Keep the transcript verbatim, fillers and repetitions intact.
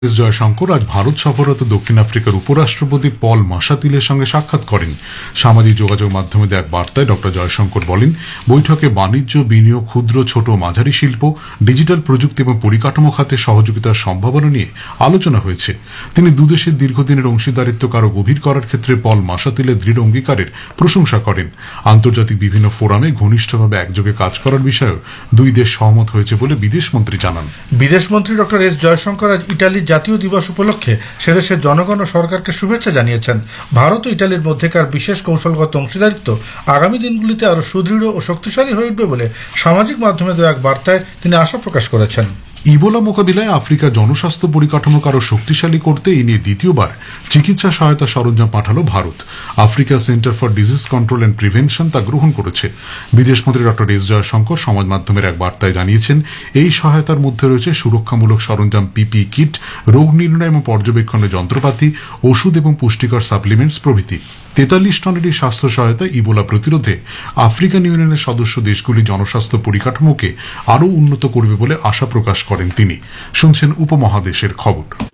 S Jaishankar আজ ভারত সফররত দক্ষিণ আফ্রিকার উপরাষ্ট্রপতি পল মাসাতিলের সঙ্গে সাক্ষাৎ করেন। সামাজিক যোগাযোগ মাধ্যমে এক বার্তায় ড জয়শঙ্কর বলেন, বৈঠকে বাণিজ্য, বিনিয়োগ, ক্ষুদ্র, ছোট মাঝারি শিল্প, ডিজিটাল প্রযুক্তি এবং পরিকাঠামো খাতে সহযোগিতার সম্ভাবনা নিয়ে আলোচনা হয়েছে। তিনি দুদেশের দীর্ঘদিনের অংশীদারিত্বকে আরও গভীর করার ক্ষেত্রে পল মাসাতিলের দৃঢ় অঙ্গীকারের প্রশংসা করেন। আন্তর্জাতিক বিভিন্ন ফোরামে ঘনিষ্ঠভাবে একযোগে কাজ করার বিষয়েও দুই দেশ সহমত হয়েছে বলে বিদেশমন্ত্রী জানান। বিদেশমন্ত্রী ড এস জয়শঙ্কর আজ ইটালির জাতীয় দিবস উপলক্ষে সেদেশের জনগণ ও সরকারকে শুভেচ্ছা জানিয়েছেন। ভারত ও ইটালির মধ্যেকার বিশেষ কৌশলগত অংশীদারিত্ব আগামী দিনগুলিতে আরও সুদৃঢ় ও শক্তিশালী হয়ে উঠবে বলে সামাজিক মাধ্যমে দেওয়া এক বার্তায় তিনি আশা প্রকাশ করেছেন। ইবোলা মোকাবিলায় আফ্রিকা জনস্বাস্থ্য পরিকাঠামোকে আরও শক্তিশালী করতে এই নিয়ে দ্বিতীয়বার চিকিৎসা সহায়তা সরঞ্জাম পাঠালো Bharat. Africa centre for disease control and prevention তা গ্রহণ করেছে। বিদেশমন্ত্রী ড এস জয়শঙ্কর সমাজ মাধ্যমের এক বার্তায় জানিয়েছেন, এই সহায়তার মধ্যে রয়েছে সুরক্ষামূলক সরঞ্জাম, পিপি কিট, রোগ নির্ণয় এবং পর্যবেক্ষণের যন্ত্রপাতি, ওষুধ এবং পুষ্টিকর সাপ্লিমেন্টস প্রভৃতি। তেতাল্লিশ টনের এই স্বাস্থ্য সহায়তা ইবোলা প্রতিরোধে আফ্রিকান ইউনিয়নের সদস্য দেশগুলি জনস্বাস্থ্য পরিকাঠামোকে আরও উন্নত করবে বলে আশা প্রকাশ করেন তিনি। শুনছেন উপমহাদেশের খবর।